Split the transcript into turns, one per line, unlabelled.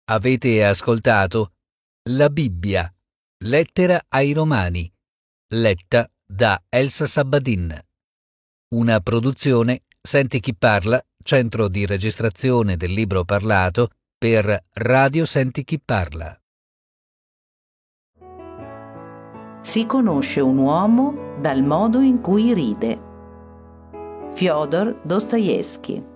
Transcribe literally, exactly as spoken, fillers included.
Avete ascoltato La Bibbia, lettera ai Romani, letta da Elsa Sabadin. Una produzione Senti chi parla, centro di registrazione del libro parlato per Radio Senti chi parla.
Si conosce un uomo dal modo in cui ride. Fyodor Dostoevskij.